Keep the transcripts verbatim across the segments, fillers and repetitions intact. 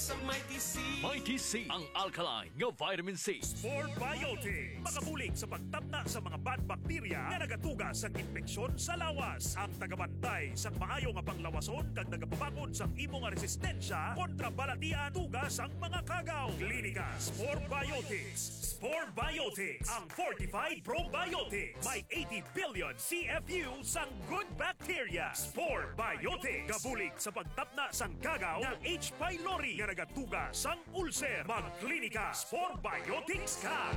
sa Mighty C. Mighty C, ang alkaline nga vitamin C. Sport Biotics, makabulig sa pagtapna sa mga bad bacteria nga nagatuga sa infeksyon sa lawas. Ang tagabantay sa maayo nga panglawason kag nagapabakod sa imo nga resistensya kontra balatian tugas ang mga kagaw. Klinika Sport Biotics. Sport Biotics, ang fortified probiotics. May eighty billion C F U sang good bacteria. Sport Biotics, kabulig sa pagtapna sang kagaw ng H. pylori nga nagatuga sang ulcer. Magklinika Sport Biotics ka.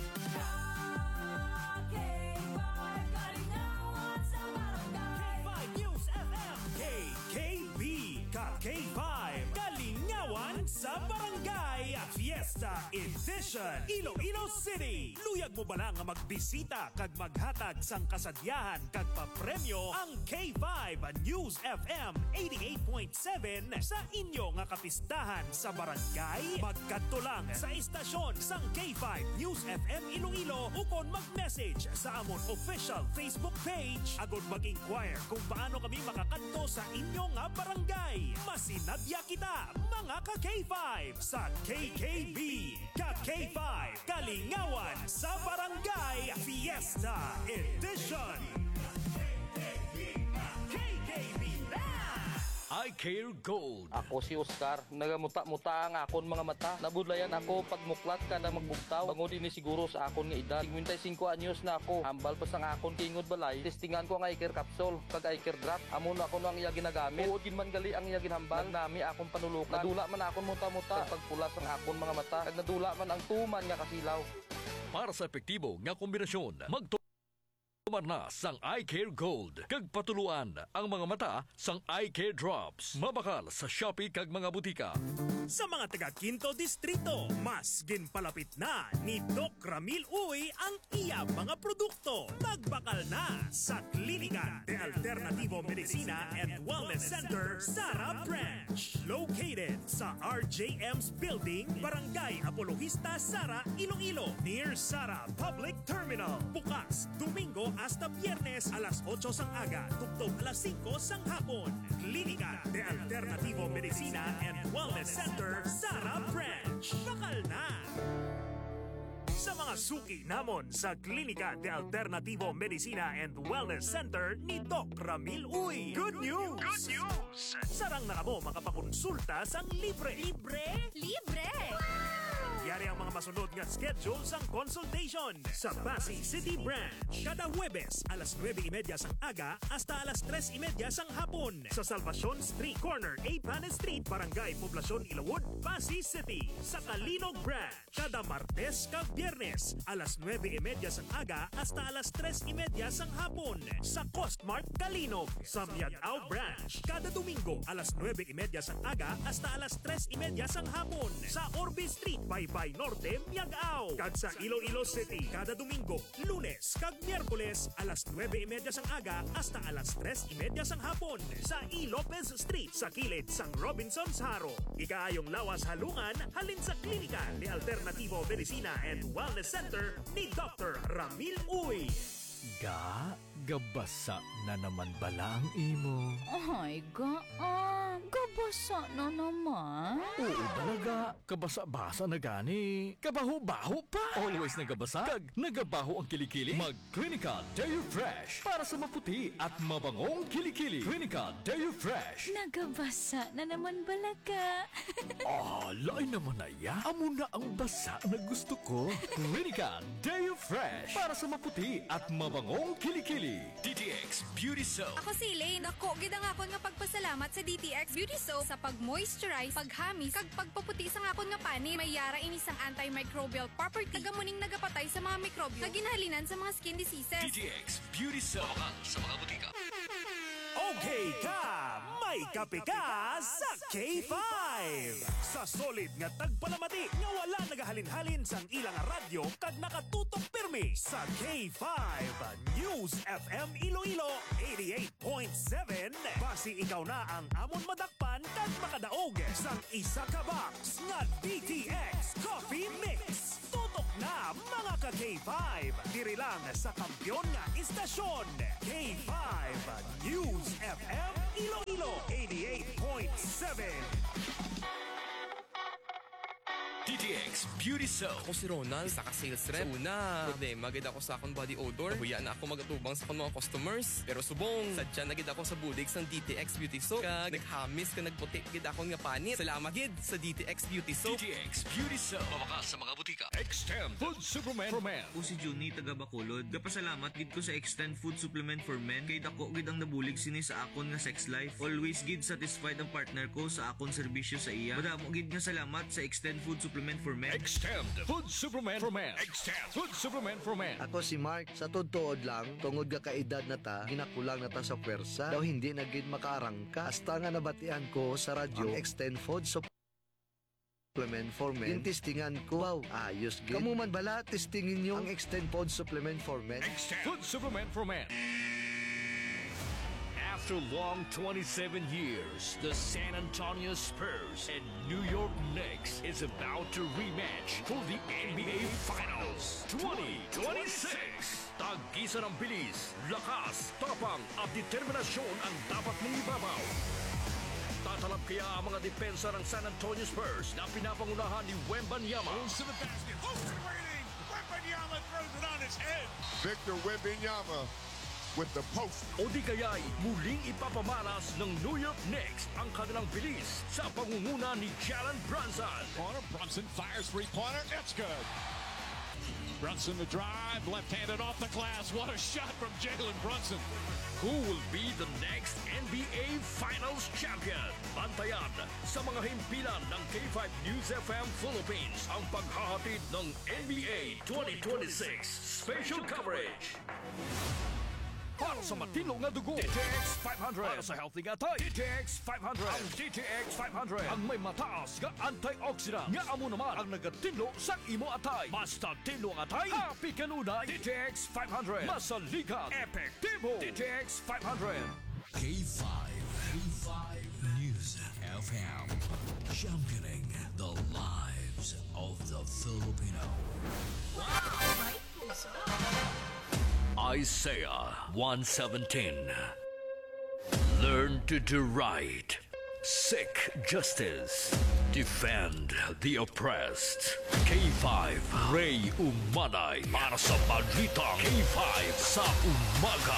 K K B, Ka K five, Kalingawan sa Barangay Fiesta Edition, Iloilo City. Luyag mo ba lang nga magbisita kag maghatag sang kasadyahan kag papremyo ang K five News F M eighty-eight point seven sa inyo nga kapistahan sa barangay? Magkadto lang sa istasyon sang K five News F M Iloilo ukon mag-message sa amon official Facebook page agod mag-inquire kung paano kami makakadto sa inyo nga barangay. Masinadya kita mga ka K five sa K K B, Ka K five, Kalingawan sa Barangay Fiesta Edition. I Care Gold. Ako si Oscar, nagamuta-muta ang akon mga mata. Nabudlayan ako pagmuklat ka na magbuktaw. Bangod ini siguro sa akon nga edad. fifty-five anyos na ako. Hambal pa sang akon kingod balay. Testingan ko ang I Care capsule, kag I Care drop. Amo na ako no ang iya ginagamit. Uod gin man gali ang iya ginhambal. Nami akon panulukan. Nadula man akon muta-muta. Pagpulas ang akon mga mata. Kag nadula man ang tuman nga kasilaw. Para sa epektibo nga kombinasyon, magto Tumar na sang I Care Gold. Kag patuluan ang mga mata sang I Care Drops. Mabakal sa Shopee kag mga butika. Sa mga taga Quinto Distrito, mas ginpalapit na ni Doc Ramil Uy ang iya mga produkto. Nagbakal na sa Klinika de Alternativo Medicina and Wellness Center, Sara Branch. Located sa R J M's Building, Barangay Apologista, Sara, Iloilo. Near Sara Public Terminal. Bukas, Domingo hasta Biyernes alas eight sang aga, tugtog alas five sang hapon. Klinika de Alternativo Medicina and Wellness Center, Sara Branch. Bakal na! Sa mga suki namon sa Klinika de Alternativo Medicina and Wellness Center ni Doc Ramil Uy. Good news! Good news! Sarang na kamo makapakonsulta sang libre. Libre? Libre! Yari ang mga masunod nga schedule sang consultation sa Pasig City Branch. Kada Huwebes, alas nine thirty sang aga hasta alas tres thirty sang hapon. Sa Salvacion Street Corner, A. Panes Street, Barangay Poblacion, Ilawod, Pasig City. Sa Kalinog Branch, kada Martes kag Biyernes, alas nine thirty sang aga hasta alas tres thirty sang hapon. Sa Costmart, Kalinog. Sa Miagao Branch, kada Domingo, alas nine thirty sang aga hasta alas tres thirty sang hapon. Sa Orbe Street, by Bay Norte, Miagao. Kag sa Iloilo City, kada Domingo, Lunes kag Miyerkules, alas nine thirty sang aga hasta alas tres thirty sang hapon. Sa E. Lopez Street, sa kilid sang Robinson's Haro. Ikaayong lawas halungan, halin sa Klinika ni Alternativo Medicina and Wellness Center ni Doctor Ramil Uy. Ga, gabasa na naman bala ang imo. Ay, ga, ah, gabasa na naman. Oo talaga, kabasa-basa na gani. Kabaho-baho pa. Always nagabasa, kag nagabaho ang kilikili. Mag-Clinica Deo Fresh para sa maputi at mabangong kilikili. Clinica Deo Fresh. Nagabasa na naman balaga. Ah, lain naman na ya. Amo na ang basa na gusto ko. Clinica Deo Fresh para sa maputi at mabangong kilikili. D T X Beauty Soap. Ako si Elaine. Ako, gidang akon nga pagpasalamat sa D T X Beauty Soap sa pag-moisturize, paghamis, kag pagpaputi sa akon nga pani. May yara inisang antimicrobial property. Nagamuning nagapatay sa mga mikrobyo. Kaginhalinan sa mga skin diseases. D T X Beauty Soap. Mabakal sa mga butika. Okay ka! May kape ka sa K five! Sa solid nga tagpalamati nga wala nagahalin-halin sang ilang radyo kag nakatutok pirmi sa K five News F M Iloilo eighty-eight point seven. Basi ikaw na ang amon madakpan kag makadaog sang isa ka box nga D T X Coffee Mix. Tutok na mga ka K five! Diri lang sa kampyon nga istasyon K five News F M Iloilo eighty-eight point seven. D T X Beauty Soap. Ako si Ronald, isa ka sales rep. Una, problema gid ako sa akong body odor. Huya na ako magatubang sa akong mga customers. Pero subong, sadya na gid ako sa budig sang D T X Beauty Soap. Kag naghamis ka nagputi gid akong nga panit. Salamat gid sa D T X Beauty Soap. D T X Beauty Soap. Mawakas sa mga butika. Extend Food Supplement for Men. Ako si Juni taga Bacolod. Kapasalamat gid ko sa Extend Food Supplement for Men kay dako gid ang nabulig sini sa akon nga sex life. Always gid satisfied ang partner ko sa akon serbisyo sa iya. Madamo gid nga salamat sa Extend Food Supplement for Men. Extend Food Supplement for Men. Extend Food Supplement for Men. Ako si Mark, sa tuod lang, tungod ka kaedad na ta, ginakulang na ta sa pwersa, daw hindi na gid makaarangka. Hasta nga nabatian ko sa radyo, ang Extend Food Supplement for Men. Yung testingan ko, wow, ayos gid. Kamu man bala, testingin nyo ang Extend Food Supplement for Men. Extend Food Supplement for Men. After long twenty-seven years, the San Antonio Spurs and New York Knicks is about to rematch for the N B A Finals twenty twenty-six. Tag-isa ng bilis, lakas, tapang at determinasyon ang dapat mong ibabaw. Tatalap kaya ang mga depensa ng San Antonio Spurs na pinapangunahan ni Wembanyama. Goes to the basket, Ocean-waiting, Wembanyama throws it on his head. Victor Wembanyama with the post. O di kaya'y muling ipapamalas ng New York Knicks ang kanilang bilis sa pangunguna ni Jalen Brunson. Corner, Brunson fires three-pointer, it's good. Brunson to drive, left-handed off the glass. What a shot from Jalen Brunson. Who will be the next N B A Finals champion? Bantayan sa mga himpilan ng K five News F M Philippines ang paghahatid ng N B A twenty twenty-six special coverage. Para sa matilong na dugo, D T X five hundred. Para sa healthy nga tayo, D T X five hundred. Ang D T X five hundred ang may mataas nga antioxidant. Nga amo naman ang nagatinlo sa imo atay. Basta tinlo ang atay, happy kanunay. D T X five hundred. Masaligan, epektibo. D T X five hundred. K five. K five News F M. Championing the lives of the Filipino. Wow! May puso. Isaiah one seventeen. Learn to do right. Seek justice. Defend the oppressed. K five Ray Umanay para sa Balitang K five sa umaga.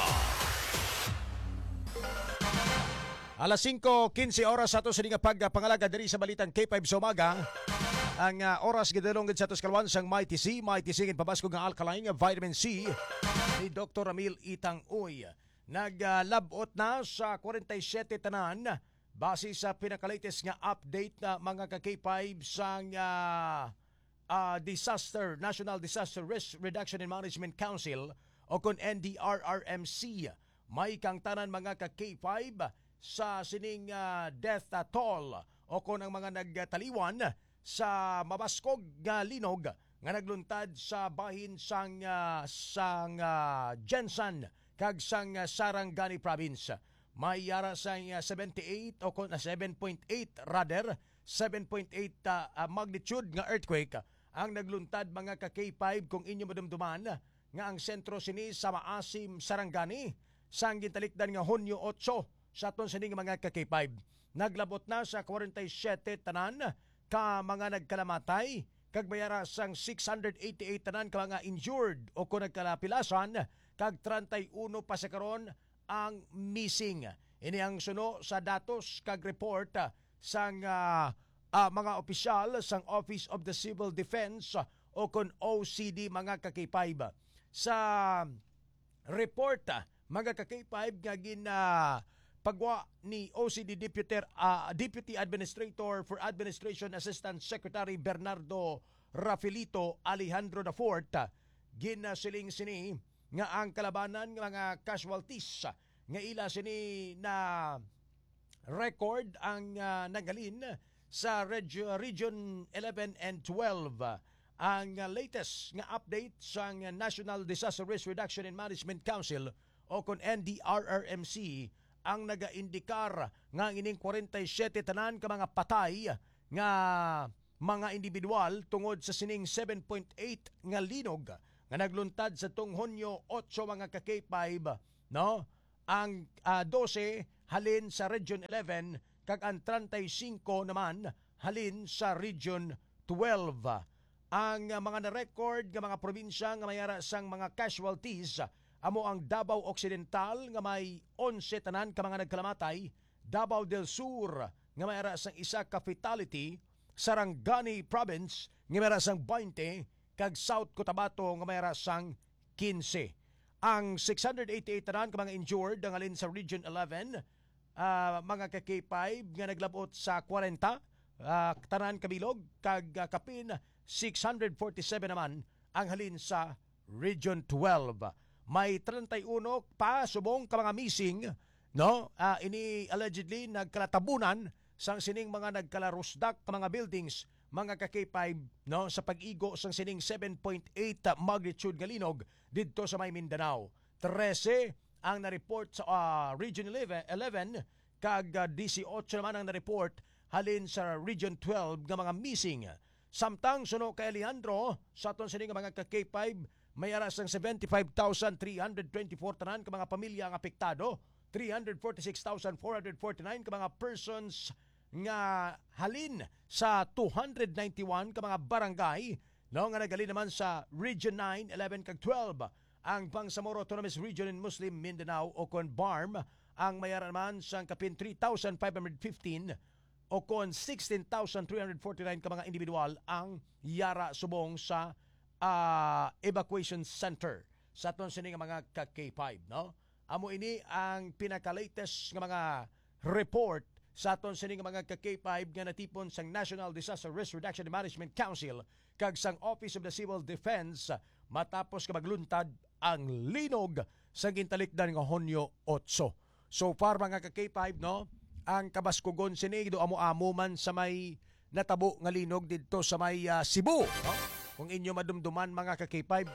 Alas singko kinse oras sa ato sa nga pagpangalaga diri sa Balitang K five sa umaga. Ang uh, oras gidalong gid sa atos kalwan sang Mighty C, Mighty C gid pabasko nga alkaline vitamin C ni Doctor Ramil Itang Uy. Naglabot uh, na sa forty-seven tanan base sa pinaka-latest nga update na mga ka-K five sang uh, uh, Disaster National Disaster Risk Reduction and Management Council o kun N D R R M C. May kang tanan mga ka-K five sa sining uh, death uh, toll o kun ang mga nagtaliwan sa mabaskog nga linog nga nagluntad sa bahin sang uh, sang uh, Jensan kag sang uh, Sarangani province. May yara sang uh, seventy-eight o kun uh, seven point eight rather seven point eight uh, uh, magnitude nga earthquake ang nagluntad mga ka K five kung inyo madumduman nga ang sentro sini sa Maasim Sarangani sang gintalikdan nga Hunyo eight sa aton sining mga ka K five. Naglabot na sa forty-seven tanan ka mga nagkalamatay kag bayara sang six hundred eighty-eight tanan ka mga injured o kung nagkalapilasan kag thirty-one pa sa karon ang missing. Ini ang suno sa datos kag report uh, sang uh, uh, mga opisyal sang Office of the Civil Defense uh, o kung O C D mga ka K five. Sa report uh, mga ka K five nga gina uh, pagwa ni O C D Deputy, uh, Deputy Administrator for Administration Assistant Secretary Bernardo Rafaelito Alejandro the Fourth, ginasiling sini nga ang kalabanan ng mga casualties nga ila sini na record ang uh, nagalin sa Reg- Region eleven and twelve. Ang uh, latest nga update sa National Disaster Risk Reduction and Management Council o kung N D R R M C ang nagaindikar nga ining forty-seven tanan ka mga patay nga mga individual tungod sa sining seven point eight nga linog nga nagluntad sa tung Hunyo eight mga ka K five, no? Ang uh, twelve halin sa Region eleven kag ang thirty-five naman halin sa Region twelve. Ang uh, mga na-record nga mga probinsya nga mayara sang mga casualties amo ang Davao Occidental nga may eleven tanan ka mga nagkalamatay, Davao del Sur nga mayara sang isa ka fatality, Sarangani Province nga mayara sang twenty, kag South Cotabato nga mayara sang fifteen. Ang six hundred eighty-eight tanan ka mga injured ang alin sa Region eleven, uh, mga ka K five nga naglabot sa forty, uh, tanan kabilog, kag uh, kapin six hundred forty-seven naman ang halin sa Region twelve. May thirty-one pa subong ka mga missing, no? Uh, ini allegedly nagkalatabunan sang sining mga nagkalarusdak ka mga buildings, mga ka K five, no, sa pag-igo sang sining seven point eight magnitude nga linog didto sa may Mindanao. thirteen ang na-report sa uh, Region eleven, kag uh, eighteen naman ang na-report halin sa Region twelve nga mga missing. Samtang suno kay Alejandro sa aton sining mga ka K five, may aras ng seventy-five thousand three hundred twenty-four tanan ka mga pamilya ang apektado, three hundred forty-six thousand four hundred forty-nine ka mga persons nga halin sa two hundred ninety-one ka mga barangay, no, nga nagali naman sa Region nine, eleven kag twelve. Ang Bangsamoro Autonomous Region in Muslim Mindanao o kon B A R M ang mayara naman sa kapin three thousand five hundred fifteen o kon sixteen thousand three hundred forty-nine ka mga individual ang yara subong sa Uh, evacuation center sa aton sini nga mga ka K five, no? Amo ini ang pinaka-latest nga mga report sa aton sini nga mga ka K five nga natipon sang National Disaster Risk Reduction and Management Council kag sang Office of the Civil Defense matapos ka magluntad ang linog sa gintalikdan nga Hunyo eight. So far mga ka K five, no, ang kabaskugon sini do amo-amo man sa may natabo nga linog didto sa may uh, Cebu, no? Kung inyo madumduman mga ka K five,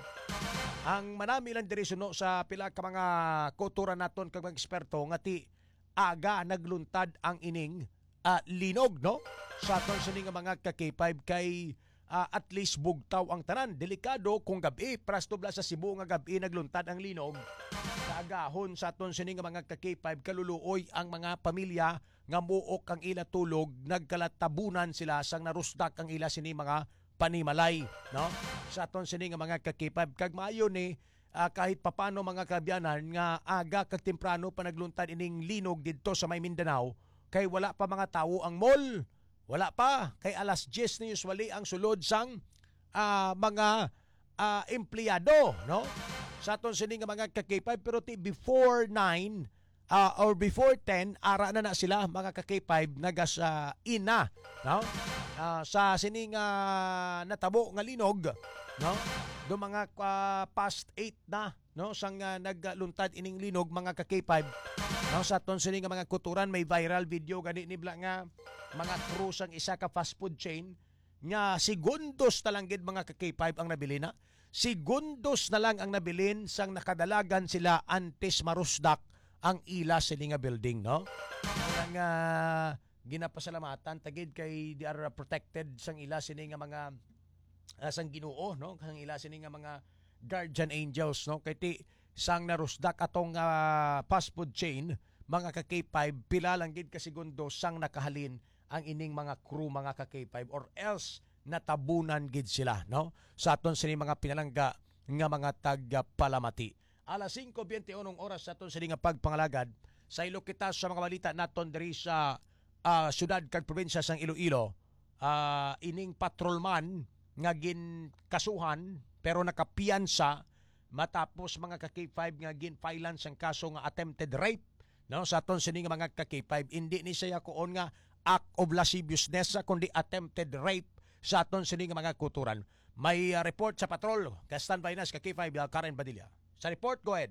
ang manami lang diri suno sa pila ka mga kultura naton kag mga eksperto nga ti aga nagluntad ang ining uh, linog, no? Sa aton sining mga ka K five kay uh, at least bugtaw ang tanan. Delikado kung gabi, prasto bla sa Cebu nga gabi nagluntad ang linog. Kaagahon sa aton sining mga ka K five kaluluoy ang mga pamilya nga muok ang ila tulog, nagkalatabunan sila sang narusdak ang ila sini mga panimalay, no? Sa aton sini nga mga ka K five kag maayo ni uh, kahit papano mga kabyanan nga aga kag temprano pa nagluntad ining linog didto sa may Mindanao kay wala pa mga tawo ang mall. Wala pa kay alas ten ni usually ang sulod sang uh, mga uh, empleyado, no? Sa aton sini nga mga ka K five pero ti before nine uh, or before ten ara na na sila mga ka K five nagas uh, ina, no? Uh, sa sining uh, natabo nga linog, no, do mga uh, past eight na, no, sang uh, nagluntad ining linog mga ka K five, no, sa aton sining mga kuturan may viral video gani nibla nga mga crew sang isa ka fast food chain nga segundos na lang gid mga ka K five ang nabili na, segundos na lang ang nabilin sang nakadalagan sila antes marusdak ang ila sila nga building, no? Ang uh, ginapasalamatan tagid kay they are protected sang ila sini nga mga uh, sang Ginoo, no, sang ila sini nga mga guardian angels, no, kay ti sang narusdak atong uh, fast food chain mga ka K five pila lang gid ka segundo sang nakahalin ang ining mga crew mga ka K five or else natabunan gid sila, no, sa aton sini mga pinalangga nga mga tagapalamati. Alas cinco twenty-one oras sa aton sini nga pagpangalagad sa ilo kita sa mga balita naton diri sa Uh, syudad kag probinsya sang Iloilo, uh, ining patrolman nga gin kasuhan pero nakapiyansa matapos mga ka K five nga gin filean sang kaso nga attempted rape, no, sa aton sini nga mga ka K five hindi ni siya kuon nga act of lasciviousness kundi attempted rape sa aton sini nga mga kuturan. May uh, report sa patrol ka standby na sa K five uh, Karen Badilla. Sa report, go ahead.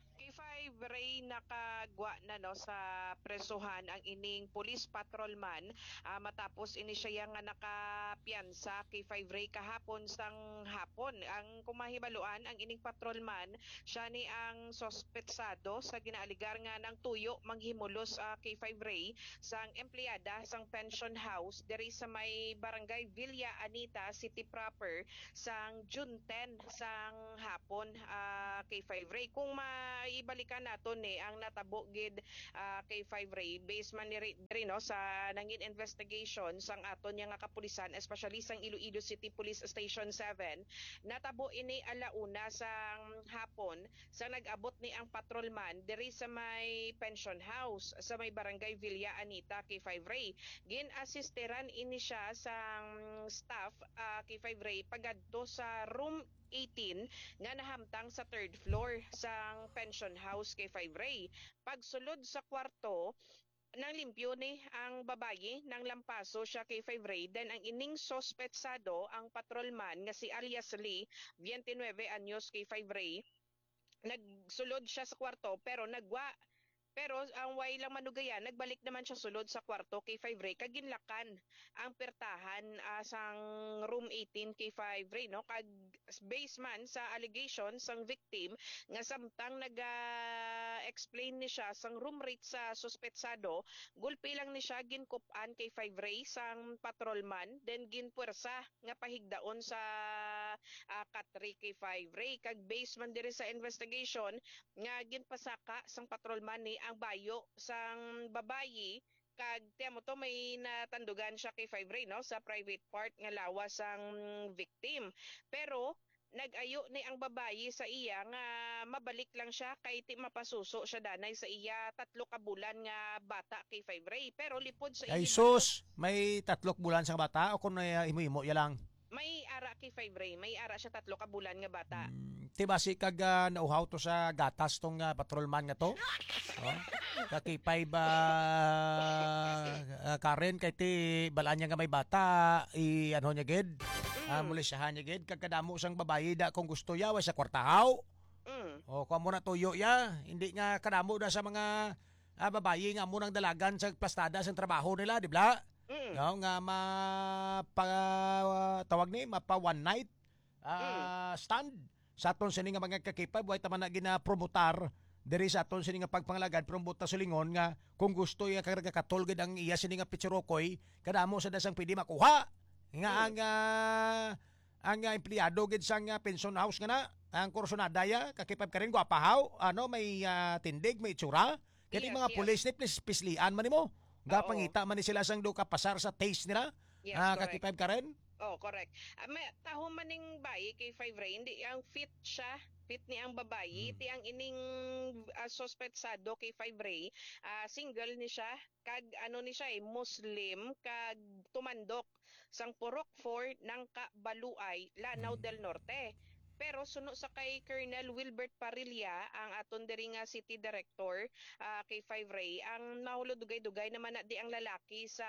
Ray nakagwa na no sa presuhan ang ining police patrolman uh, matapos ini siya nga nakapiyansa kay five Ray kahapon sang hapon. Ang kumahibaluan ang ining patrolman siya ni ang sospetsado sa ginaaligar nga ng tuyo manghimulos uh, kay five Ray sang empleyada sang pension house diri sa may barangay Villa Anita City proper sang June ten sang hapon uh, kay five Ray. Kung maibalikan nato ni ang natabo gid uh, kay five Ray based man ni rin no sa nangin investigation sang aton nga kapulisan, especially sang Iloilo City Police Station seven. Natabo ini alauna sang hapon sa nag-abot ni ang patrolman diri sa may pension house sa may barangay Villa Anita kay five Ray. Gin-assisteran ini siya sang staff uh, kay five Ray pagadto sa room eighteen nga nahamtang sa third floor sang pension house kay five Ray. Pagsulod sa kwarto, nang limpyo ni ang babayi nang lampaso siya kay five Ray, then ang ining sospetsado ang patrolman nga si alias Lee, twenty-nine anyos kay five Ray, nagsulod siya sa kwarto pero nagwa Pero ang way lang manugayan, nagbalik naman siya sulod sa kwarto kay five Ray, kaginlakan ang pertahan uh, sang room eighteen kay five Ray, no? Kag based man sa allegation sang victim nga samtang naga-explain ni siya sang room rate sa suspetsado, gulpi lang ni siya ginkupan kay five Ray sang patrolman, then ginpuwersa nga pahigdaon sa uh, katri kay five Ray. Kag based man diri sa investigation nga ginpasaka sang patrolman ni ang bayo sang babayi, kag tiyan mo to may natandugan siya kay five Ray, no, sa private part nga lawas sang victim. Pero nag-ayo ni ang babayi sa iya nga mabalik lang siya kay ti mapasuso siya danay sa iya tatlo ka bulan nga bata kay five Ray. Pero lipod sa Ay iya sus, may tatlok bulan sang bata o kung uh, imo-imo ya lang. may ara kay five Ray, may ara siya tatlo ka bulan nga bata. Hmm, ti basi kag uh, nauhaw to sa gatas tong uh, patrolman nga to. Oh, kakipay ba uh, Karen kay ti balaan niya nga may bata i ano niya gid. Ah, mm. Mulisahan niya gid kag kadamo sang babayi da kung gusto ya wa sa kwartahaw. Mm. O kung mo na tuyo ya, hindi nga kadamo da sa mga ah, babayi nga mo nang dalagan sa plastada sa trabaho nila, di ba? Mm. No, nga mapa uh, tawag ni mapa one night uh, mm. stand sa aton sini nga mga kakipay buhay taman na gina-promotar diri sa aton sini nga pagpangalagan promota sulingon nga kung gusto ya karga katolged ang iya sini nga pitsurokoy kadamo sa dasang pwede makuha nga mm. ang uh, ang uh, empleyado gid sang uh, pension house nga na ang kursunada ya kakipay ka rin gwapahaw ano may uh, tindig may itsura kaya yes, mga yes. Pulis ni pislian man nimo gapangita man ni sila sang do ka pasar sa taste nila yes, uh, kakipay ka rin. Oh, correct. Uh, may taho maning bayi kay five Ray, hindi ang fit siya, fit ni ang babayi, hmm. ti ang ining uh, suspetsado kay five Ray, uh, single ni siya, kag ano ni siya eh, Muslim, kag tumandok sang Purok four ng Kabaluay, Lanao hmm. del Norte. Pero suno sa kay Colonel Wilbert Parilla, ang aton diri nga city director uh, kay five Ray, ang nahulodugay-dugay naman na di ang lalaki sa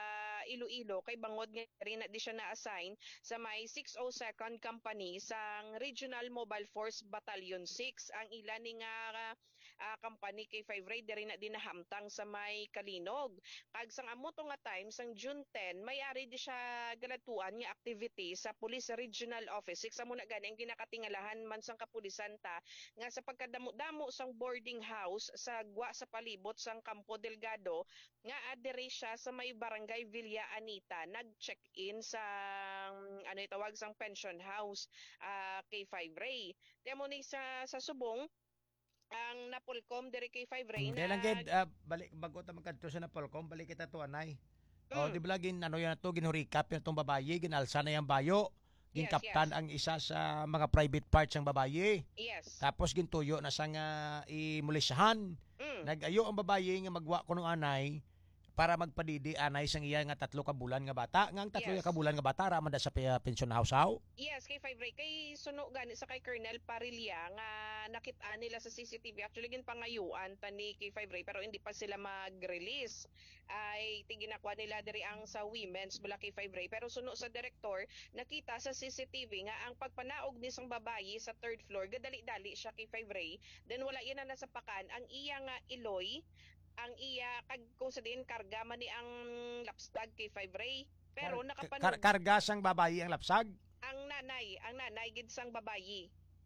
Iloilo kay bangod nga rin na di siya na-assign sa may six oh second Company sang Regional Mobile Force Battalion six. Ang ilan ni nga uh, company kay five Ray diri na din nahamtang sa may Kalinog. Kag sang amo to nga time sang June ten, may ari di siya galatuan nga activity sa Police Regional Office six. Amo na gani ang nakatingalahan man sang kapulisan ta nga sa pagkadamo-damo sang boarding house sa gwa sa palibot sang Campo Delgado nga adere siya sa may barangay Villa Anita, nag-check-in sa ano itawag sang pension house uh, kay five Ray. Demo ni sa sa subong ang Napolcom diri kay five Ray na lang gid uh, balik bago ta magkadto sa Napolcom balik kita to anay. Mm. O di ba gin ano yan to ginhurikap yung tong babayi ginalsa na yang bayo. Gin yes, kaptan yes. ang isa sa mga private parts ng babayi. Yes. Tapos gintuyo na sang uh, imulisahan. Mm. Nag-ayo ang babayi nga magwa kuno anay para magpadidi anay sang iya nga tatlo ka bulan nga bata. Nga ang tatlo yes. ka bulan nga bata raman da sa uh, pension house how? Yes, kay five Ray kay suno gani sa kay Colonel Parilla nga nakita nila sa C C T V. Actually gin pangayuan tani kay five Ray pero hindi pa sila mag-release. Ay tiginakuha nila diri ang sa women's mula kay five Ray pero suno sa director nakita sa C C T V nga ang pagpanaog ni sang babayi sa third floor gadali-dali siya kay five Ray, then wala iya na nasapakan ang iya nga iloy, ang iya kag kung sa din karga man ni ang lapsdag kay five Ray pero Kar- nakapanog kar- karga sang babayi ang lapsag ang nanay ang nanay gid sang babayi.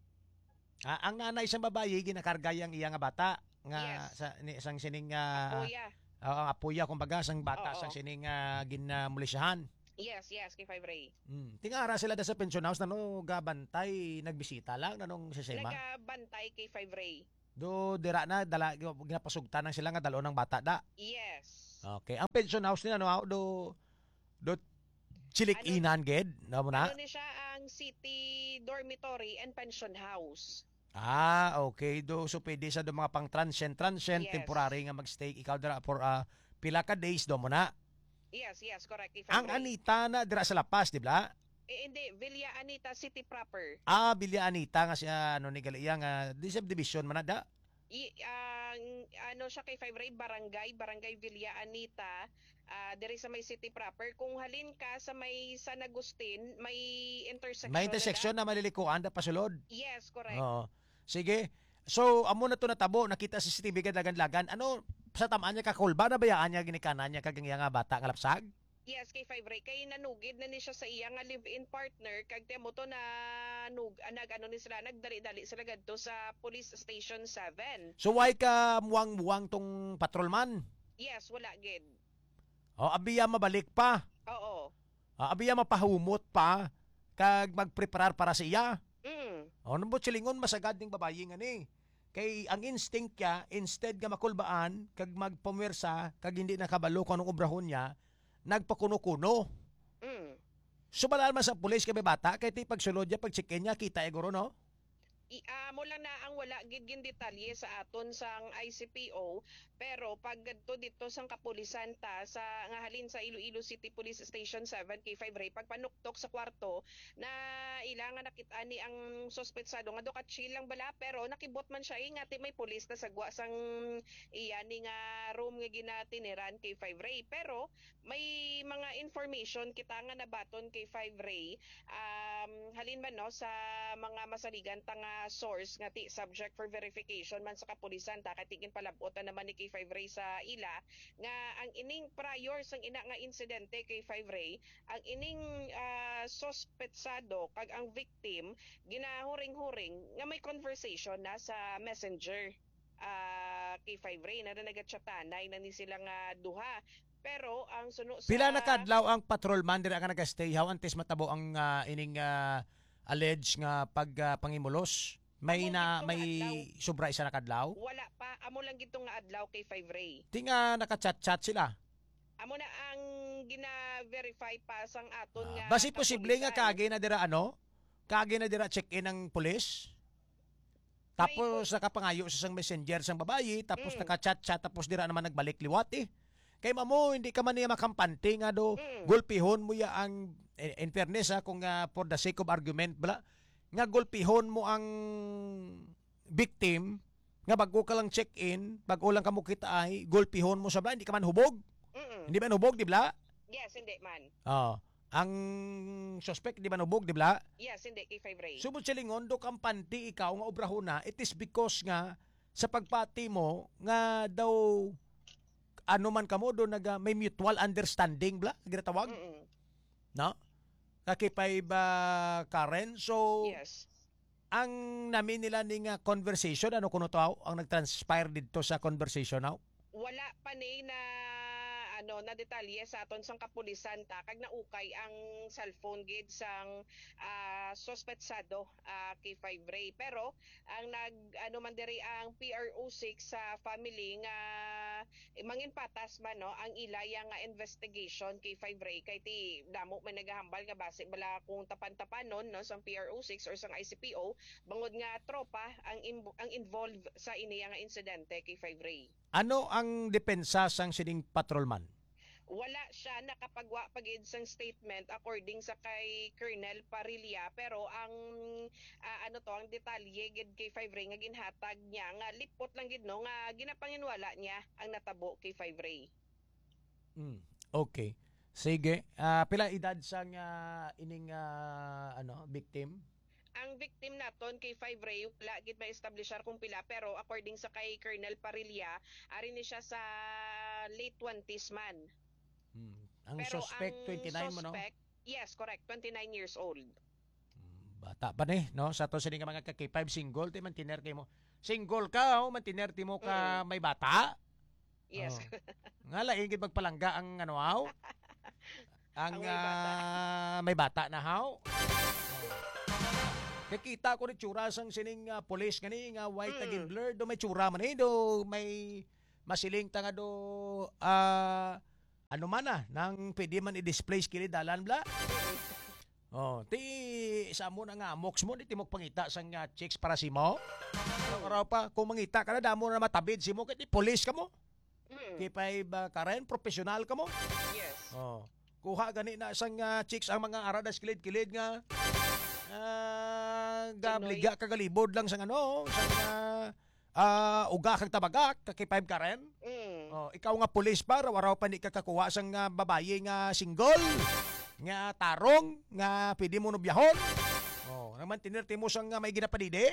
Ah, ang nanay sang babayi ginakarga yang iya nga bata nga yes. sa ni, sang sining uh, apuya. Oo, uh, apuya kumbaga sang bata Oo. sang sining uh, ginamulisahan. Yes, yes, kay five Ray. Hmm. Tingara sila da sa pension house nano gabantay nagbisita lang nanong sistema. Nagabantay kay five Ray. Do dira na dala ginapasugtanan sila nga dalo ng bata da. Yes. Okay. Ang pension house nila no do do chilik Ano- inan ged na mo na. Ano ni siya ang city dormitory and pension house. Ah, okay. Do so pwede sa do mga pang transient transient Yes. temporary nga magstay ikaw dira for ah, pila ka days do mo na. Yes, yes, correct. Kay Ang Febray. Anita na dira sa Lapas, di ba? Eh, hindi, Villa Anita City proper. Ah, Bilya Anita nga siya ano ni Galia nga di subdivision man na da. I, ang ano siya kay Febray, barangay, barangay Villa Anita, ah diri sa may city proper. Kung halin ka sa may San Agustin, may intersection. May intersection na. na malilikuan da pasulod. Yes, correct. Oo. Sige. So, amo na to natabo, nakita sa C C T V gadagan-lagan. Ano sa tamaan niya kakulba na bayaan niya ginikanan niya kag nga bata nga lapsag? Yes, kay Febray, kay nanugid na ni siya sa iya nga live-in partner, kag temo to na nug, ah, nag ano ni sila, nagdali-dali sila gadto sa Police Station seven. So, why ka muwang-muwang tong patrolman? Yes, wala gid. O, abiya mabalik pa. Oo. Ah, abiya mapahumot pa kag magpreparar para sa iya. Mm. O, nung silingon masagad ning babayi nga ni. Kay ang instinct niya, instead nga makulbaan, kag magpumersa, kag hindi nakabalo kung anong obrahon niya, nagpakuno-kuno. Mm. So, balal man sa pulis kay may bata, kay ti pagsulod niya, pag-check-in niya, kita eguro, no? I, ah, mo lang na ang wala gid gin detalye sa aton sang I C P O, pero pag gadto dito sang kapulisan ta sa nga halin sa Iloilo City Police Station seven K five Ray, pag panuktok sa kwarto na ilangan nakita ni ang suspetsado nga do ka chill lang bala, pero nakibot man siya ingati may pulis na sagwa sang iya ni nga room nga ginatiniran kay five Ray, pero may mga information kita nga nabaton kay five Ray, um, halin man no sa mga masaligan ta nga source nga ti subject for verification man sa kapulisan ta katigin palabotan naman ni kay five Ray sa ila nga ang ining prior sang ina nga insidente kay five Ray, ang ining uh, sospetsado kag ang victim ginahuring-huring nga may conversation na sa messenger uh, kay five Ray na nagachatanay na ni sila nga duha. Pero ang suno sa Pila na kadlaw ang patrolman dira nga nagastay how antes matabo ang ah, ining ah, alleged nga pag ah, pangimulos? May Amo na gitong may adlaw. sobra isa na kadlaw? Wala pa, amo lang gito nga adlaw kay five Ray. Di nga nakachat-chat sila. Amo na ang gina-verify pa sang aton nga Basi posible nga kapulisan. kage na dira ano? Kage na dira check-in ng pulis? Tapos nakapangayo sa sang messenger sang babayi, tapos Mm. nakachat-chat, tapos dira naman nagbalik liwat eh. Kay mamo, hindi ka man niya makampante nga do, Mm. gulpihon mo ya ang, in in fairness ha, kung uh, for the sake of argument, bala, nga gulpihon mo ang victim, nga bago ka lang check-in, bago lang ka mo kita ay, gulpihon mo sa bala, hindi ka man hubog. Mm-mm. Hindi man hubog, di bala? Yes, hindi man. Oh. Ang suspect, di man hubog, di bala? Yes, hindi kay five Ray. Subod silingon, do kampanti ikaw nga obrahon na, it is because nga, sa pagpati mo, nga daw, ano man kamo, do naga, may mutual understanding, bla, ginatawag? Mm-mm. No? Kakipay ba, Karen? So, Yes. ang namin nila ning uh, conversation, ano kuno to, ang nag-transpire dito sa conversation now? Wala pa ni na ano na detalye sa aton sang kapulisan ta kag naukay ang cellphone gid sang uh, sospetsado uh, kay five Ray, pero ang nag ano man diri ang P R O six sa family nga eh, mangin patas man no ang ilaya nga investigation kay five Ray kay ti damo man nagahambal nga base bala kung tapan-tapanon no sang P R O six or sang I C P O bangod nga tropa ang im- ang involved sa iniya nga insidente kay five Ray. Ano ang depensa sang sining patrolman? Wala siya nakapagwa pagid sang statement according sa kay Colonel Parilla, pero ang uh, ano to ang detalye gid kay five Ray nga ginhatag niya nga lipot lang gid no nga ginapanginwala niya ang natabo kay five Ray. Mm, okay. Sige. Ah, pila edad sang uh, ining ah, ano victim? Ang victim naton kay five Ray wala gid ma-establishar kung pila, pero according sa kay Colonel Parilla ari ni siya sa late twenties man. Hmm. Ang Pero suspect ang twenty-nine mo no? suspect, yes, correct, twenty-nine years old. Bata pa ni, no? Sa to sini nga mga K five single, ti mantiner ti mo. Single ka, oh, mantiner ti mo ka may bata. Yes. Oh. Nga laing gid magpalangga ang ano haw? Ang, Ang may bata. ah, may bata na haw. Kikita ko ni tsura sang sining uh, police kani nga white mm. agin blurred do may tsura man eh do may masiling tanga do ah uh, ano man ah nang pwede man i-display skili dalan bla. Oh, ti sa mo na nga mox mo di timok pangita sang uh, chicks para si mo. Araw pa kung mangita ka na damo na matabid si mo kay police ka mo. Mm. Kipay ba ka rin professional ka mo? Yes. Oh. Kuha gani na sang uh, chicks ang mga aradas kilid-kilid nga uh, gabliga kagalibod lang sang ano sang uh, uh, uga kag tabagak kakipay ka rin. Mm. Oh, ikaw nga police para waraw pa ni kakakuha sang uh, babaye nga single nga tarong nga pwede mo nobiyahon. Oh, naman tinirti mo sang uh, may ginapadide.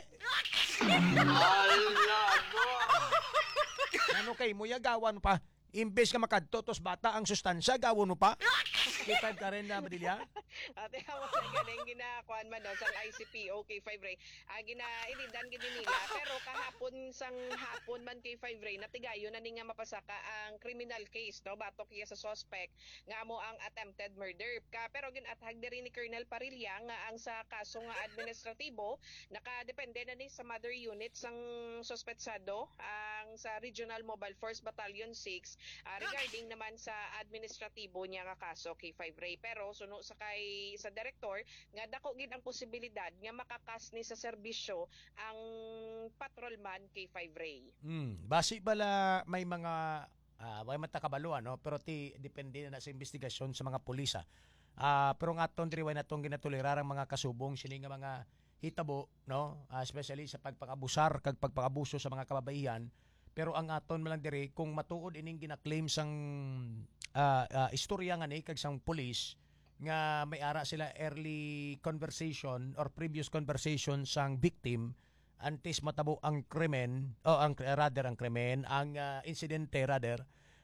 Ano kay mo yagawan pa? Imbes ka makadto tos bata ang sustansya gawon mo pa? K five ka rin na Badilya? Ate ako sa galing ginakuan man no sang I C P O K five Ray. Ah gina ilidan gid nila pero kahapon sang hapon man K five Ray natigayon na ni nga mapasaka ang criminal case no batok iya sa suspect nga amo ang attempted murder ka pero ginathag diri ni Colonel Parilla nga ang sa kaso nga administratibo nakadepende na ni sa mother unit sang suspetsado ang sa Regional Mobile Force Battalion six uh, regarding naman sa administratibo niya nga kaso K five Ray pero suno sa kay sa direktor nga dako gid ang posibilidad nga makakas ni sa serbisyo ang patrolman K five Ray. Hmm, basi bala may mga uh, may matakabalo ano pero ti depende na sa investigasyon sa mga pulis ah. Uh, pero nga aton diri way natong ginatolerarang mga kasubong sini nga mga hitabo no uh, especially sa pagpangabusar kag pagpangabuso sa mga kababaihan. Pero ang aton man lang diri kung matuod ining gina-claim sang uh, uh, istorya nga ni kag sang police nga may ara sila early conversation or previous conversation sang victim antes matabo ang krimen o oh, ang rather ang krimen ang uh, insidente rather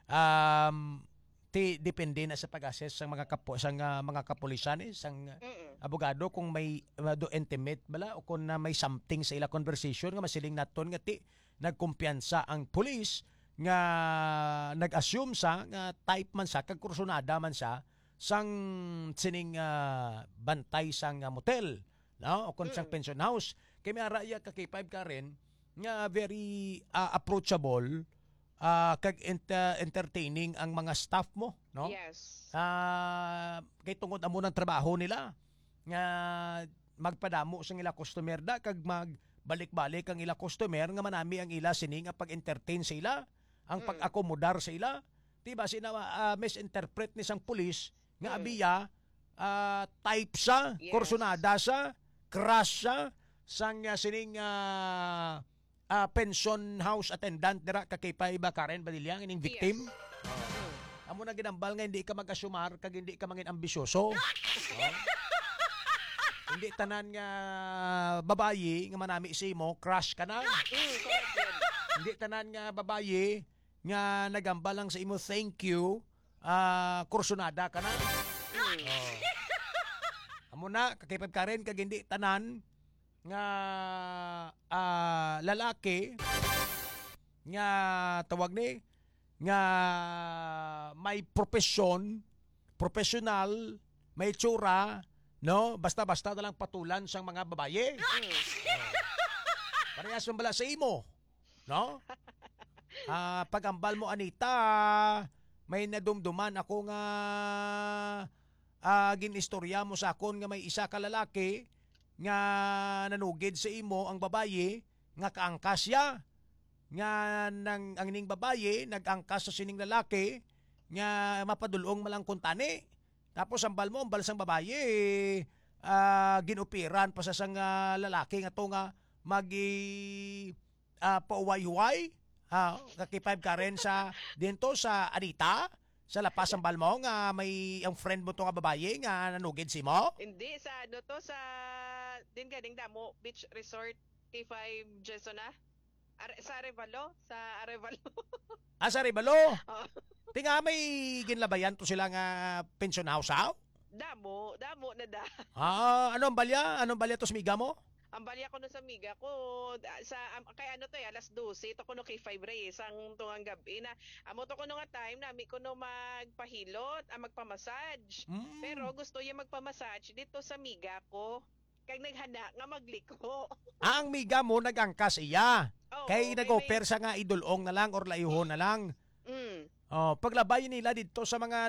um ti depende na sa pag-assess sang mga kapo sang uh, mga kapulisan eh, sang uh, abogado kung may uh, do intimate bala o kung na may something sa ila conversation nga masiling naton nga ti nagkumpiyansa ang police nga nag-assume sa nga type man sa kag kursunada man sa sang sining uh, bantay sang uh, motel no o kun sang pension house kay may araya ka K five ka rin nga very uh, approachable uh, kag ent- entertaining ang mga staff mo no yes uh, kay tungod amo ng trabaho nila nga magpadamo sa ila customer da kag mag balik-balik ang ila customer nga manami ang ila sini nga pag-entertain sa ila ang mm. pag-akomodar sa ila diba sina uh, misinterpret ni sang pulis nga mm. abiya uh, type sa yes. kursunada sa crush sa sang uh, sining uh, uh, pension house attendant dira ka kay Paiba Karen Badilyang ining victim yes. oh. Amo na ginambal nga hindi ka mag-asumar kag hindi ka mangin ambisyoso oh. Hindi tanan nga babayi nga manami si mo, crush ka na. Hindi tanan nga babayi nga nagambal lang sa imo thank you, uh, kursunada ka na. Oh. Amo na, kakipag ka rin, kag hindi tanan nga uh, lalaki nga tawag ni nga may profesyon, professional, may tsura, no, basta-basta na lang patulan sang mga babaye. Mm. Oh. Parehas man bala sa imo, no? Ah, pagambal mo Anita, may nadumduman ako nga ah, ginistorya mo sa akon nga may isa ka lalaki nga nanugid sa imo ang babaye nga kaangkas ya. Nga nang ang ning babaye nag-angkas sa sining lalaki nga mapadulong malang kuntani. Tapos ang bal mo, ang bal sang babaye, uh, ginupiran pa sa sang uh, lalaki nga to nga magi uh, pauway-huway. Ha, kakipay ka rin sa dito sa Anita, sa lapas ang bal mo nga may ang friend mo to nga babaye nga nanugid si mo. Hindi, sa ano to, sa din ganing damo, beach resort, K five Jason na. Are, sa Arevalo? Sa Arevalo. ah, sa Arevalo? Oh. Tinga may ginlabayan to sila nga pension house how? Damo, damo na da. Ah, ano ang balya? Anong balya to sa miga mo? Ang balya ko na sa miga ko sa um, kay ano to eh alas dose to kuno kay five Ray sang tungang gabi na amo to kuno nga time na mi kuno magpahilot, ah, magpa-massage. Mm. Pero gusto niya magpa-massage dito sa miga ko. kag naghana nga magliko. Ah, ang miga mo nagangkas iya. Oo, Kay may- nag-offer sa nga idulong na lang or laihon na lang. Mm. Oh, paglabay nila dito sa mga